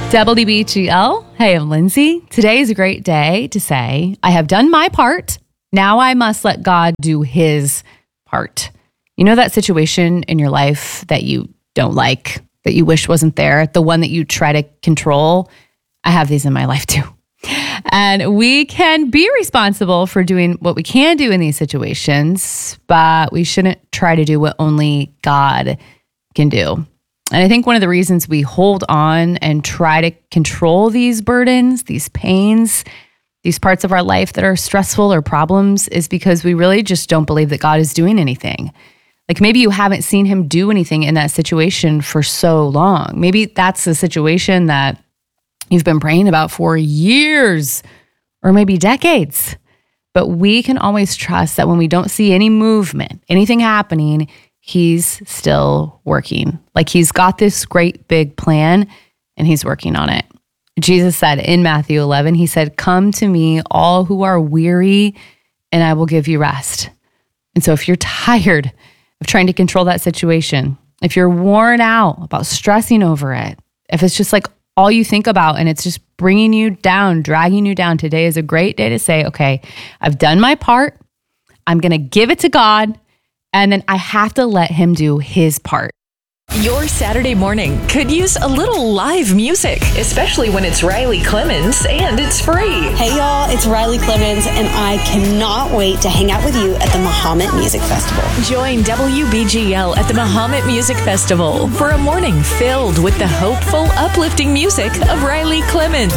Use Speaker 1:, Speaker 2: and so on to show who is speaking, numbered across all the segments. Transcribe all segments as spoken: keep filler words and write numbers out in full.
Speaker 1: W B G L. Hey, I'm Lindsay. Today is a great day to say, I have done my part. Now I must let God do his part. You know that situation in your life that you don't like, that you wish wasn't there, the one that you try to control? I have these in my life too. And we can be responsible for doing what we can do in these situations, but we shouldn't try to do what only God can do. And I think one of the reasons we hold on and try to control these burdens, these pains, these parts of our life that are stressful or problems is because we really just don't believe that God is doing anything. Like maybe you haven't seen him do anything in that situation for so long. Maybe that's a situation that you've been praying about for years or maybe decades. But we can always trust that when we don't see any movement, anything happening, he's still working. Like he's got this great big plan and he's working on it. Jesus said in Matthew eleven, he said, "Come to me, all who are weary, and I will give you rest." And so if you're tired of trying to control that situation, if you're worn out about stressing over it, if it's just like all you think about and it's just bringing you down, dragging you down, today is a great day to say, okay, I've done my part. I'm going to give it to God. And then I have to let him do his part.
Speaker 2: Your Saturday morning could use a little live music, especially when it's Riley Clemmons and it's free.
Speaker 3: Hey y'all, it's Riley Clemmons and I cannot wait to hang out with you at the Mahomet Music Festival.
Speaker 2: Join W B G L at the Mahomet Music Festival for a morning filled with the hopeful, uplifting music of Riley Clemmons.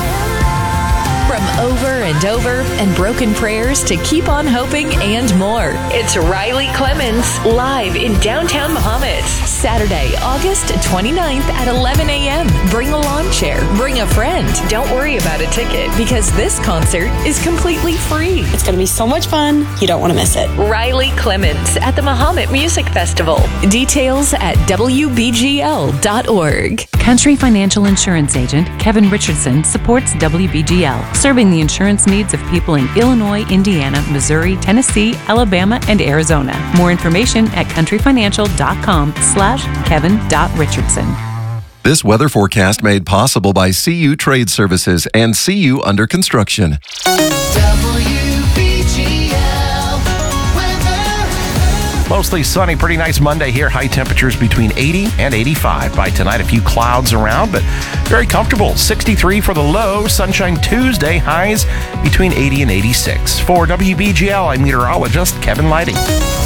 Speaker 2: From over and over and broken prayers to keep on hoping and more. It's Riley Clemmons live in downtown Mahomet. Saturday, August twenty-ninth at eleven a.m. Bring a lawn chair. Bring a friend. Don't worry about a ticket because this concert is completely free.
Speaker 3: It's going to be so much fun. You don't want to miss it.
Speaker 2: Riley Clemmons at the Mahomet Music Festival. Details at W B G L dot org.
Speaker 4: Country Financial Insurance Agent Kevin Richardson supports W B G L, serving the insurance needs of people in Illinois, Indiana, Missouri, Tennessee, Alabama, and Arizona. More information at countryfinancial.com slash kevin.richardson.
Speaker 5: This weather forecast made possible by C U Trade Services and C U Under Construction.
Speaker 6: Mostly sunny, pretty nice Monday here. High temperatures between eighty and eighty-five. By tonight, a few clouds around, but very comfortable. sixty-three for the low. Sunshine Tuesday, highs between eighty and eighty-six. For W B G L, I'm meteorologist Kevin Lighting.